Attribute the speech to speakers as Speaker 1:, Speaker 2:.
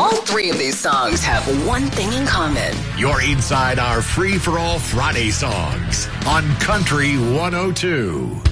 Speaker 1: All three of these songs have one thing in common.
Speaker 2: You're inside our free-for-all Friday songs on Country 102.